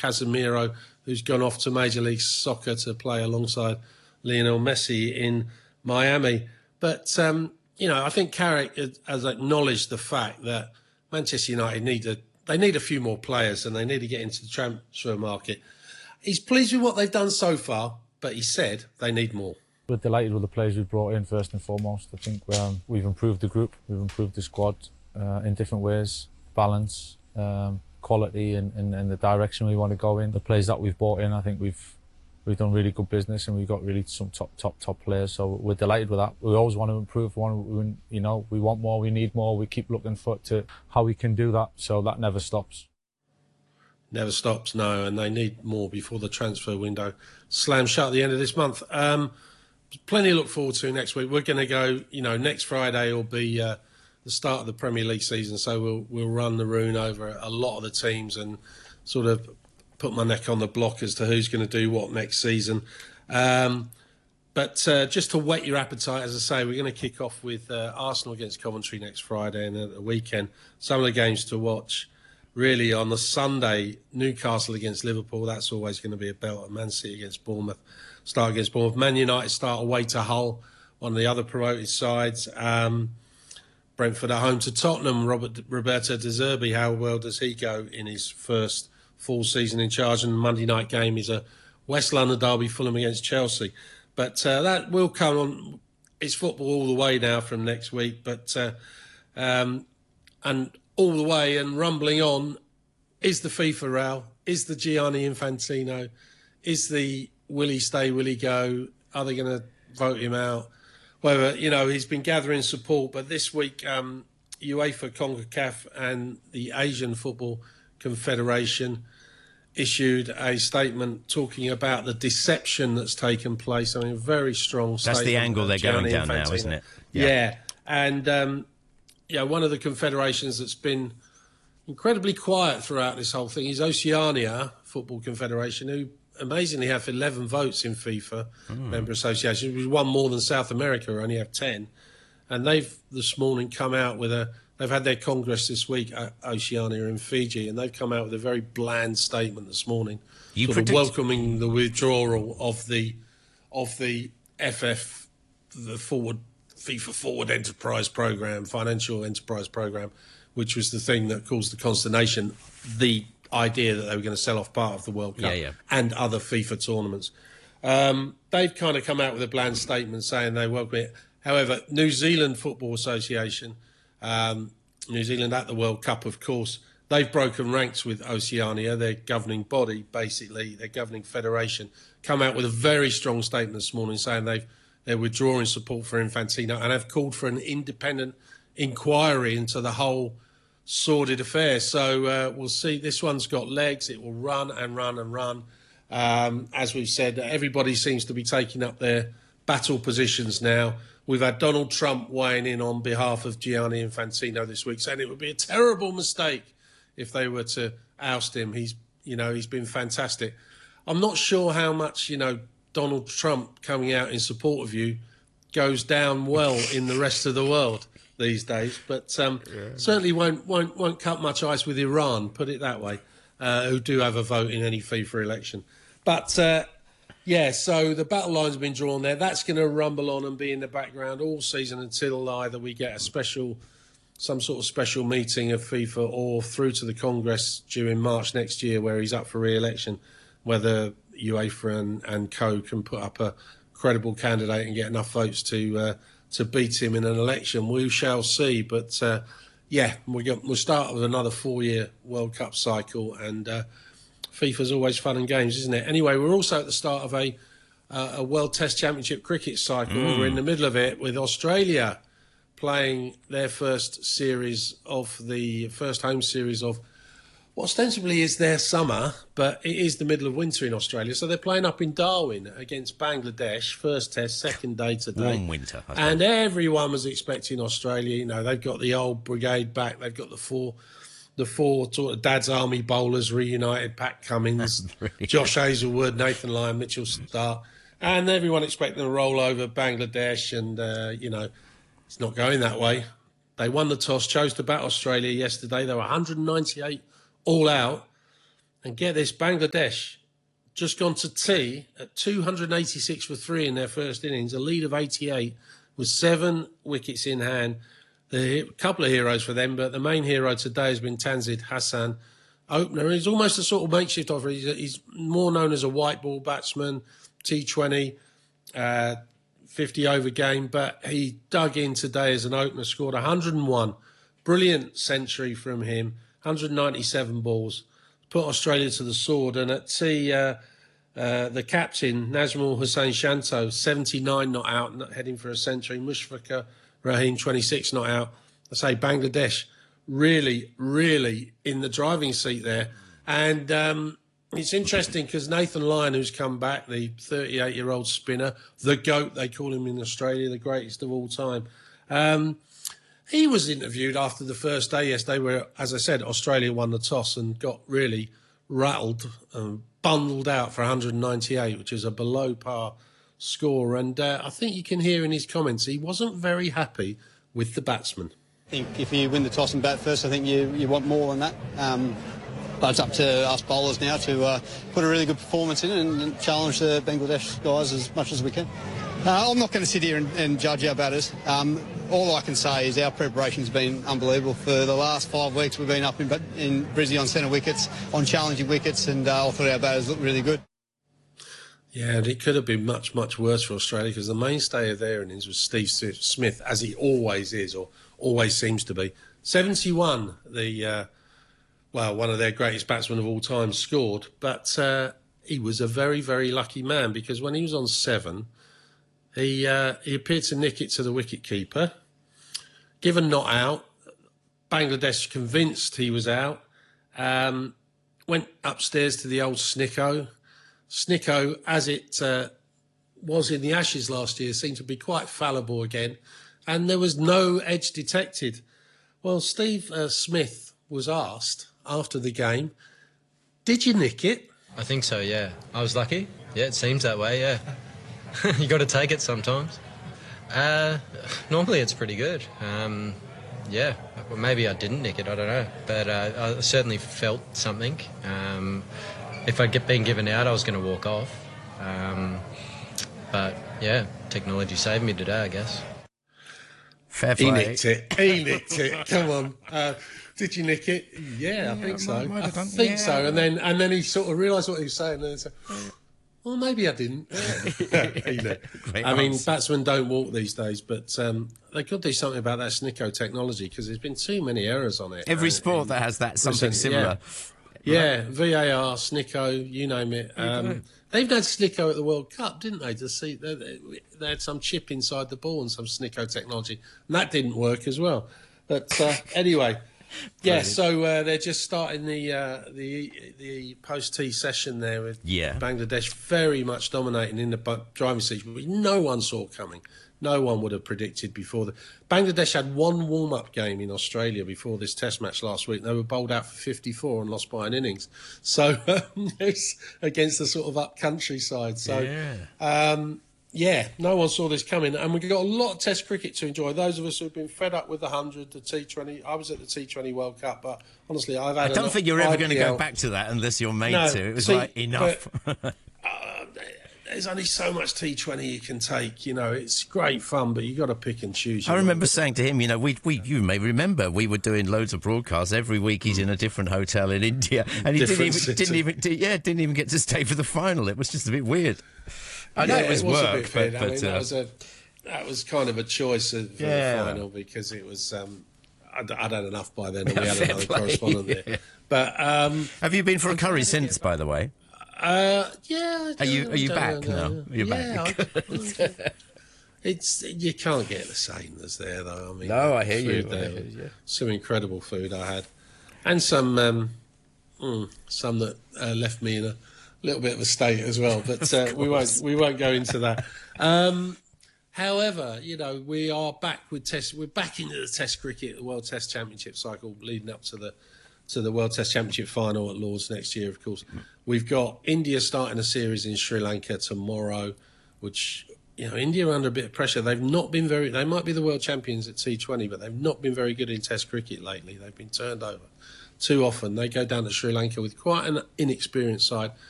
Casemiro, who's gone off to Major League Soccer to play alongside Lionel Messi in Miami. But, I think Carrick has acknowledged the fact that Manchester United need a few more players and they need to get into the transfer market. He's pleased with what they've done so far, but he said they need more. We're delighted with the players we've brought in, first and foremost. I think we've improved the group, we've improved the squad in different ways, balance, quality and the direction we want to go in. The players that we've brought in, I think we've done really good business and we've got really some top players. So we're delighted with that. We always want to improve. We want more, we need more. We keep looking to how we can do that. So that never stops. Never stops, no, and they need more before the transfer window slams shut at the end of this month. Plenty to look forward to next week. We're going to go, next Friday will be the start of the Premier League season, so we'll run the rune over a lot of the teams and sort of put my neck on the block as to who's going to do what next season. But just to whet your appetite, as I say, we're going to kick off with Arsenal against Coventry next Friday, and at the weekend, some of the games to watch. Really, on the Sunday, Newcastle against Liverpool, that's always going to be a belter. Man City against Bournemouth, start against Bournemouth. Man United start away to Hull, one of the other promoted sides. Brentford at home to Tottenham. Roberto De Zerbi, how well does he go in his first full season in charge? And the Monday night game is a West London derby, Fulham against Chelsea. But that will come on. It's football all the way now from next week. But and all the way and rumbling on is the FIFA row, is the Gianni Infantino, is the will he stay, will he go, are they going to vote him out? Whether, he's been gathering support, but this week UEFA, CONCACAF and the Asian Football Confederation issued a statement talking about the deception that's taken place. I mean, a very strong statement. That's the angle they're going down now, isn't it? Yeah. And one of the confederations that's been incredibly quiet throughout this whole thing is Oceania Football Confederation, who amazingly have 11 votes in FIFA member association. We've won more than South America, who only have 10. And they've this morning come out with they've had their congress this week at Oceania in Fiji, and they've come out with a very bland statement this morning, welcoming the withdrawal of the FF, the FIFA Forward Enterprise Programme, Financial Enterprise Programme, which was the thing that caused the consternation, the idea that they were going to sell off part of the World Cup and other FIFA tournaments. They've kind of come out with a bland statement saying they welcome it. However, New Zealand Football Association, New Zealand at the World Cup, of course, they've broken ranks with Oceania, their governing body, basically, their governing federation, come out with a very strong statement this morning saying they're withdrawing support for Infantino and have called for an independent inquiry into the whole sordid affair. So we'll see. This one's got legs. It will run and run and run. As we've said, everybody seems to be taking up their battle positions now. We've had Donald Trump weighing in on behalf of Gianni Infantino this week, saying it would be a terrible mistake if they were to oust him. He's been fantastic. I'm not sure how much, Donald Trump coming out in support of you goes down well in the rest of the world these days, but certainly won't cut much ice with Iran, put it that way, who do have a vote in any FIFA election. But so the battle lines have been drawn there. That's going to rumble on and be in the background all season until either we get some sort of special meeting of FIFA or through to the Congress during March next year where he's up for re-election, whether UEFA and co can put up a credible candidate and get enough votes to beat him in an election. We shall see. But we'll start with another 4-year World Cup cycle, and FIFA's always fun and games, isn't it? Anyway, we're also at the start of a World Test Championship cricket cycle. We're in the middle of it with Australia playing their first home series of what ostensibly is their summer, but it is the middle of winter in Australia. So they're playing up in Darwin against Bangladesh, first test, second day today. Warm winter. And everyone was expecting Australia. They've got the old brigade back. They've got the four sort of Dad's Army bowlers reunited, Pat Cummins, Josh Hazlewood, Nathan Lyon, Mitchell Starc. And everyone expecting to roll over Bangladesh. And, it's not going that way. They won the toss, chose to bat Australia yesterday. They were 198 all out, And get this, Bangladesh just gone to tea at 286 for 3 in their first innings, a lead of 88 with 7 wickets in hand. A couple of heroes for them, but the main hero today has been Tanzid Hassan, opener. He's almost a sort of makeshift offer. He's more known as a white ball batsman, T20, 50-over game, but he dug in today as an opener, scored 101. Brilliant century from him, 197 balls. Put Australia to the sword. And at tea, the captain, Nazmul Hussain Shanto, 79 not out, not heading for a century. Mushfiqur Rahim, 26 not out. I say Bangladesh really, really in the driving seat there. And it's interesting because Nathan Lyon, who's come back, the 38-year-old spinner, the GOAT, they call him in Australia, the greatest of all time. He was interviewed after the first day yesterday where, as I said, Australia won the toss and got really rattled and bundled out for 198, which is a below-par score. And I think you can hear in his comments he wasn't very happy with the batsman. I think if you win the toss and bat first, I think you want more than that. But it's up to us bowlers now to put a really good performance in and challenge the Bangladesh guys as much as we can. I'm not going to sit here and judge our batters. All I can say is our preparation's been unbelievable. For the last 5 weeks, we've been up in Brizzy on centre wickets, on challenging wickets, and I thought our batters looked really good. Yeah, and it could have been much, much worse for Australia because the mainstay of their innings was Steve Smith, as he always is or always seems to be. 71, one of their greatest batsmen of all time, scored, but he was a very, very lucky man because when he was on 7, he appeared to nick it to the wicket-keeper. Given not out, Bangladesh convinced he was out, went upstairs to the old Snicko. Snicko, as it was in the Ashes last year, seemed to be quite fallible again, and there was no edge detected. Well, Steve Smith was asked after the game, did you nick it? I think so, yeah. I was lucky. Yeah, it seems that way, yeah. You got to take it sometimes. Normally it's pretty good. Yeah, well, maybe I didn't nick it, I don't know. But I certainly felt something. If I'd been given out, I was going to walk off. But, yeah, technology saved me today, I guess. Fair play. He nicked it. He nicked it. Come on. Did you nick it? Yeah, I think so. I think so. And then he sort of realised what he was saying and then said, well, maybe I didn't. I mean, batsmen don't walk these days, but they could do something about that Snicko technology because there's been too many errors on it. Every sport that has that, something similar. Yeah, VAR, Snicko, you name it. They've had Snicko at the World Cup, didn't they? To see they had some chip inside the ball and some Snicko technology, and that didn't work as well. But anyway, yeah. So they're just starting the post-tea session there with Bangladesh very much dominating in the driving seat, which no one saw coming. No one would have predicted before. Bangladesh had one warm-up game in Australia before this Test match last week. They were bowled out for 54 and lost by an innings. So it's against the sort of up-country side. So, no one saw this coming. And we've got a lot of Test cricket to enjoy. Those of us who've been fed up with the 100, the T20. I was at the T20 World Cup, but honestly, I don't think you're ever going to go back to that unless you're made to. It was enough. There's only so much T20 you can take. You know, it's great fun, but you got to pick and choose. I remember saying to him, you know, you may remember we were doing loads of broadcasts every week. He's in a different hotel in India, and he didn't even get to stay for the final. It was just a bit weird. I know it was work, but that was kind of a choice of the final because it was. I'd had enough by then, and we had another correspondent there. But have you been for a curry since, by the way? Yeah. Are you back now? You're back. You can't get the same as there, though. I mean, no, I hear you. Some incredible food I had, and some that left me in a little bit of a state as well. But we won't go into that. However, you know, we are back with Test. We're back into the Test cricket, the World Test Championship cycle, leading up to the World Test Championship final at Lord's next year, of course. We've got India starting a series in Sri Lanka tomorrow, which, you know, India are under a bit of pressure. They've not been they might be the world champions at T20, but they've not been very good in Test cricket lately. They've been turned over too often they go down to Sri Lanka with quite an inexperienced side.